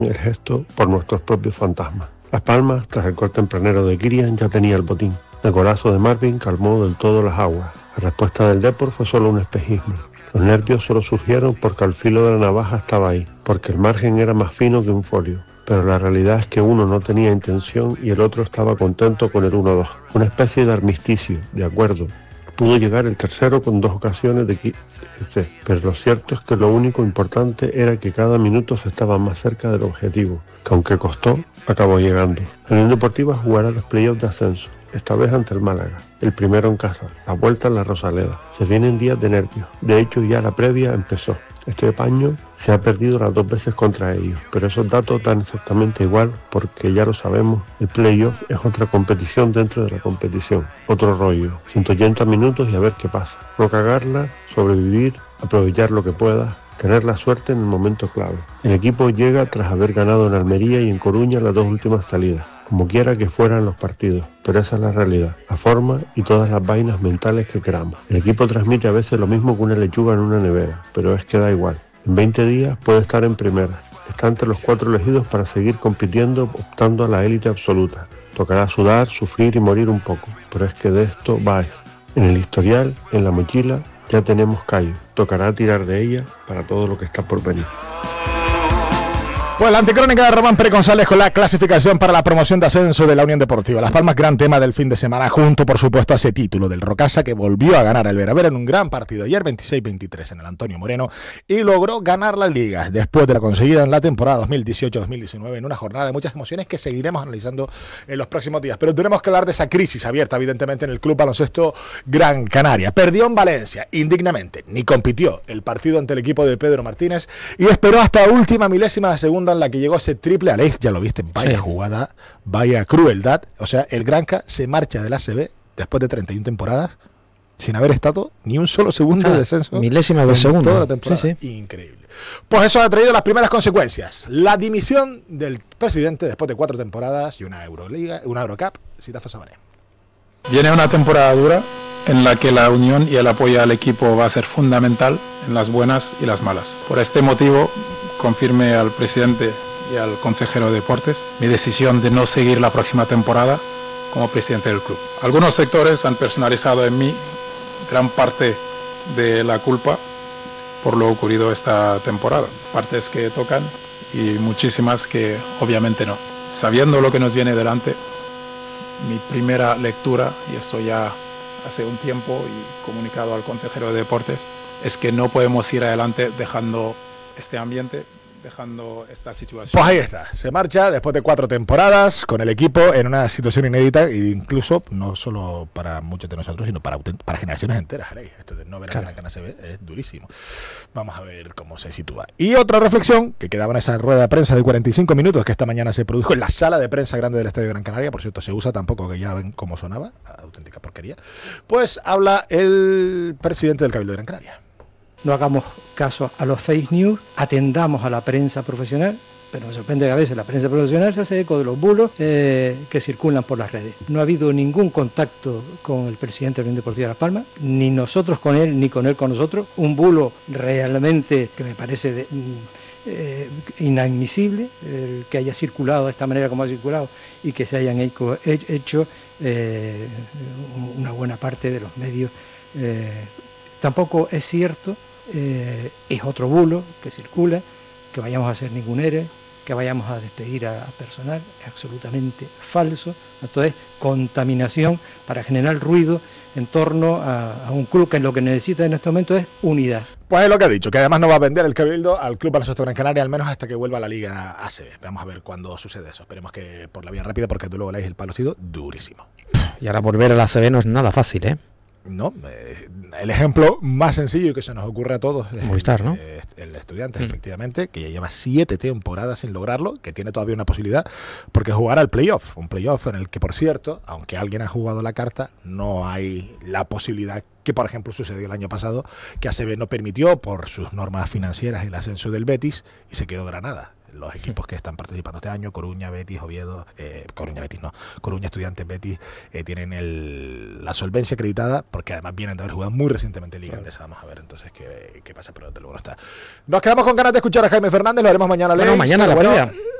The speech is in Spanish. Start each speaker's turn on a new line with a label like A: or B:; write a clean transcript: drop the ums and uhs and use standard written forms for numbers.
A: el gesto por nuestros propios fantasmas. Las Palmas, tras el gol tempranero de Kirian, ya tenía el botín. El golazo de Marvin calmó del todo las aguas. La respuesta del Depor fue solo un espejismo. Los nervios solo surgieron porque al filo de la navaja estaba ahí, porque el margen era más fino que un folio. Pero la realidad es que uno no tenía intención y el otro estaba contento con el 1-2. Una especie de armisticio, de acuerdo. Pudo llegar el tercero con 2 ocasiones de XC, pero lo cierto es que lo único importante era que cada minuto se estaba más cerca del objetivo, que aunque costó, acabó llegando. La Unión Deportiva jugará los playoffs de ascenso, esta vez ante el Málaga, el primero en casa, la vuelta en la Rosaleda. Se vienen días de nervios, de hecho ya la previa empezó. Este paño se ha perdido las 2 veces contra ellos, pero esos datos dan exactamente igual porque ya lo sabemos, el playoff es otra competición dentro de la competición, otro rollo, 180 minutos y a ver qué pasa. No cagarla, sobrevivir, aprovechar lo que pueda, tener la suerte en el momento clave. El equipo llega tras haber ganado en Almería y en Coruña las 2 últimas salidas, como quiera que fueran los partidos, pero esa es la realidad, la forma y todas las vainas mentales que queramos. El equipo transmite a veces lo mismo que una lechuga en una nevera, pero es que da igual. En 20 días puede estar en primera, está entre los 4 elegidos para seguir compitiendo, optando a la élite absoluta. Tocará sudar, sufrir y morir un poco, pero es que de esto va esto. En el historial, en la mochila, ya tenemos callo, tocará tirar de ella para todo lo que está por venir.
B: Pues la anticrónica de Román Pérez González con la clasificación para la promoción de ascenso de la Unión Deportiva Las Palmas, gran tema del fin de semana, junto por supuesto a ese título del Rocasa, que volvió a ganar el Veravera en un gran partido ayer, 26-23 en el Antonio Moreno, y logró ganar la Liga después de la conseguida en la temporada 2018-2019, en una jornada de muchas emociones que seguiremos analizando en los próximos días. Pero tenemos que hablar de esa crisis abierta evidentemente en el Club Baloncesto Gran Canaria. Perdió en Valencia indignamente, ni compitió el partido ante el equipo de Pedro Martínez y esperó hasta última milésima de segunda en la que llegó ese triple. Aleix, ya lo viste, vaya jugada, vaya crueldad. O sea, el Granca se marcha del ACB después de 31 temporadas sin haber estado ni un solo segundo de descenso.
C: Milésima de segundo.
B: Toda la temporada. Sí. Increíble. Pues eso ha traído las primeras consecuencias. La dimisión del presidente después de 4 temporadas y una Euroliga, una Eurocup. Sitafa Sabané.
D: Viene una temporada dura en la que la unión y el apoyo al equipo va a ser fundamental en las buenas y las malas. Por este motivo, confirmé al presidente y al consejero de deportes mi decisión de no seguir la próxima temporada como presidente del club. Algunos sectores han personalizado en mí gran parte de la culpa por lo ocurrido esta temporada. Partes que tocan y muchísimas que obviamente no. Sabiendo lo que nos viene delante, mi primera lectura, y esto ya hace un tiempo y comunicado al consejero de deportes, es que no podemos ir adelante dejando este ambiente, dejando esta situación.
B: Pues ahí está, se marcha después de 4 temporadas con el equipo en una situación inédita e incluso no solo para muchos de nosotros, sino para generaciones enteras. Esto de no ver a Gran Canaria se ve es durísimo. Vamos a ver cómo se sitúa. Y otra reflexión que quedaba en esa rueda de prensa de 45 minutos que esta mañana se produjo en la sala de prensa grande del Estadio Gran Canaria, por cierto se usa tampoco, que ya ven cómo sonaba, auténtica porquería. Pues habla el presidente del Cabildo de Gran Canaria.
E: No hagamos caso a los fake news, atendamos a la prensa profesional, pero me sorprende que a veces la prensa profesional se hace eco de los bulos que circulan por las redes. No ha habido ningún contacto con el presidente de la Unión Deportiva Las Palmas, ni nosotros con él, ni con él con nosotros. Un bulo realmente que me parece inadmisible, el que haya circulado de esta manera como ha circulado y que se hayan hecho una buena parte de los medios. Tampoco es cierto, es otro bulo que circula, que vayamos a hacer ningún ERE, que vayamos a despedir a personal, es absolutamente falso. Entonces, contaminación para generar ruido en torno a un club que lo que necesita en este momento es unidad.
B: Pues es lo que ha dicho, que además no va a vender el Cabildo al Club Baloncesto Gran Canaria, al menos hasta que vuelva a la Liga ACB. Vamos a ver cuándo sucede eso. Esperemos que por la vía rápida, porque tú luego leéis el palo ha sido durísimo.
C: Y ahora volver a la ACB no es nada fácil, ¿eh?
B: No, el ejemplo más sencillo que se nos ocurre a todos es
C: Movistar, ¿no?
B: El Estudiantes, efectivamente, que ya lleva 7 temporadas sin lograrlo, que tiene todavía una posibilidad, porque jugará al playoff, un playoff en el que, por cierto, aunque alguien ha jugado la carta, no hay la posibilidad que, por ejemplo, sucedió el año pasado, que ACB no permitió por sus normas financieras el ascenso del Betis y se quedó Granada. los equipos que están participando este año, Coruña, Betis, Oviedo, Coruña, Estudiantes, Betis, tienen la solvencia acreditada, porque además vienen de haber jugado muy recientemente Liga Endesa. Vamos a ver entonces qué pasa, pero desde luego no está. Nos quedamos con ganas de escuchar a Jaime Fernández, lo haremos mañana.
C: Bueno, mañana la previa.